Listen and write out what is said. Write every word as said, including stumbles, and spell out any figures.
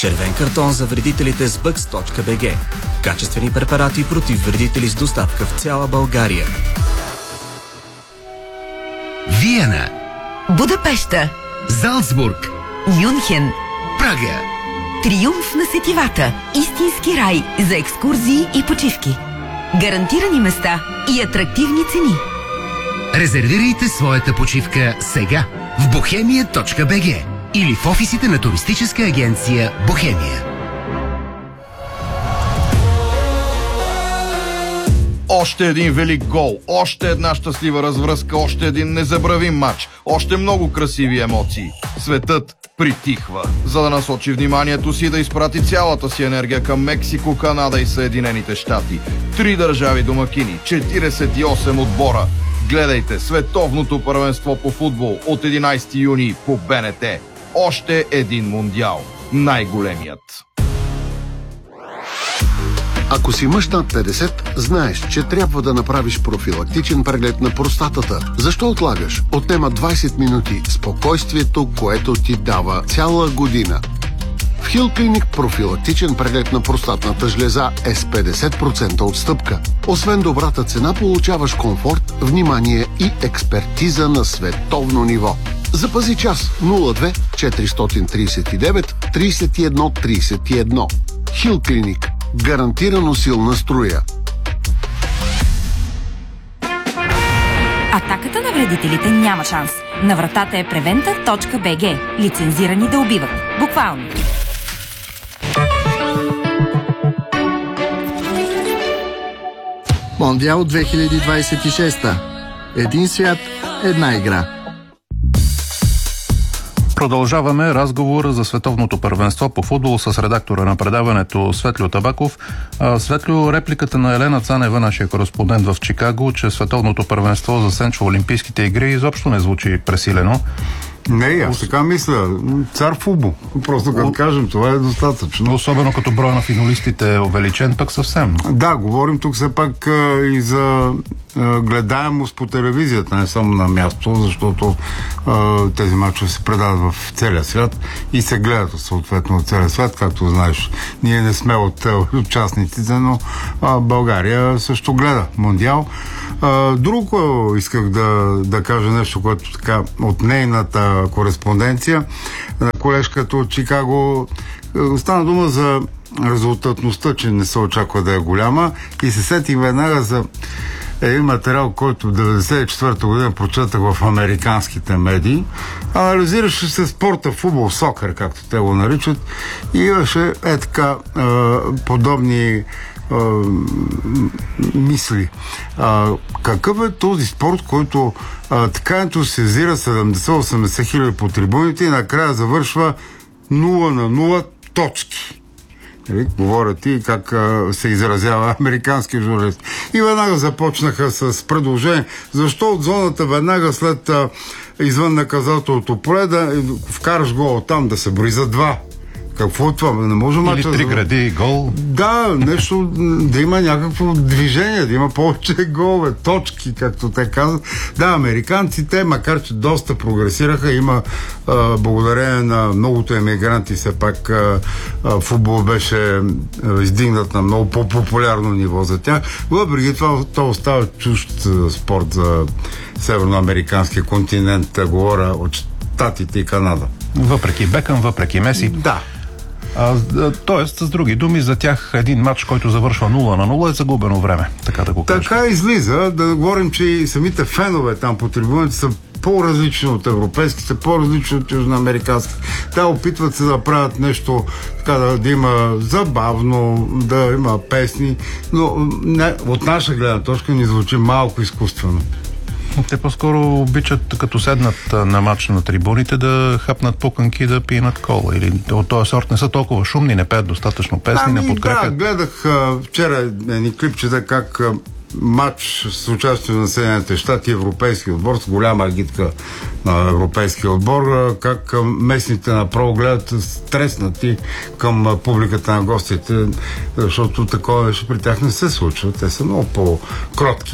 Червен картон за вредителите с бъкс точка би джи. Качествени препарати против вредители с доставка в цяла България. Виена, Будапеща, Залцбург, Мюнхен, Прага. Триумф на сетивата. Истински рай за екскурзии и почивки. Гарантирани места и атрактивни цени. Резервирайте своята почивка сега в бохемия точка би джи или в офисите на туристическа агенция Бохемия. Още един велик гол, още една щастлива развръзка, още един незабравим матч, още много красиви емоции. Светът притихва, за да насочи вниманието си да изпрати цялата си енергия към Мексико, Канада и Съединените щати. Три държави домакини, четиридесет и осем отбора. Гледайте световното първенство по футбол от единайсети юни по Б Н Т. Още един мундиал. Най-големият. Ако си мъж над петдесет, знаеш, че трябва да направиш профилактичен преглед на простатата. Защо отлагаш? Отнема двайсет минути спокойствието, което ти дава цяла година. В Хил Клиник профилактичен преглед на простатната жлеза е с петдесет процента отстъпка. Освен добрата цена, получаваш комфорт, внимание и експертиза на световно ниво. Запази час нула две четиристотин трийсет и девет трийсет и едно трийсет и едно. Хил Клиник. Гарантирано силна струя. Атаката на вредителите няма шанс. На вратата е превента точка би джи. Лицензирани да убиват. Буквално. Мондиал две хиляди двайсет и шеста. Един свят, една игра. Продължаваме разговора за световното първенство по футбол с редактора на предаването Светлио Табаков. Светлио, репликата на Елена Цанева, нашия кореспондент в Чикаго, че световното първенство засенчва Олимпийските игри, изобщо не звучи пресилено. Не, аз така мисля. Цар футбол. Просто като кажем, това е достатъчно. Особено като броя на финалистите е увеличен, пък съвсем. Да, говорим тук все пак а, и за а, гледаемост по телевизията, не само на място, защото а, тези мачове се предават в целия свят и се гледат съответно от целия свят, както знаеш. Ние не сме от участниците, но а, България също гледа Мондиал. А, друго исках да, да кажа нещо, което така от нейната кореспонденция на колежката от Чикаго. Стана дума за резултатността, че не се очаква да е голяма, и се сетих веднага за един материал, който в деветдесет и четвърта година прочетах в американските медии. Анализираше се спорта, футбол, сокър, както те го наричат, и имаше е така подобни мисли. А, какъв е този спорт, който а, така ентусиазира седемдесет-осемдесет хиляди по трибуните и накрая завършва нула на нула точки? Нали? Говорят и как а, се изразява американски журналист. И веднага започнаха с предложение, защо от зоната веднага след а, извън наказателното поле да вкараш гол там, да се брои за два. Какво е това? Не може или три гради и гол. Да, нещо, да има някакво движение, да има повече голове, точки, както те казват. Да, американците, макар че доста прогресираха, има а, благодарение на многото емигранти, все пак а, а, футбол беше а, издигнат на много по-популярно ниво за тях. Въпреки това, то остава чужд а, спорт за северноамериканския континент, а, говоря от Щатите и Канада. Въпреки Бекъм, въпреки Меси. Да. А, тоест, с други думи, за тях един матч, който завършва нула на нула, е загубено време, така да го кажем. Така излиза, да говорим, че и самите фенове там по трибуните са по-различни от европейските, по-различни от южноамериканските. Те опитват се да правят нещо, така да, да има забавно, да има песни, но не, от наша гледна точка ни звучи малко изкуствено. Те по-скоро обичат, като седнат на матч на трибуните, да хапнат пуканки и да пинат кола. Или от този сорт не са толкова шумни, не пеят достатъчно песни, ами, не подкрепят. Да, гледах а, вчера едни клипчета как а, матч с участие на Съединените щати и европейски отбор, с голяма агитка на европейския отбор, а, как а, местните направо гледат стреснати към а, публиката на гостите, защото такова ще при тях не се случва. Те са много по-кротки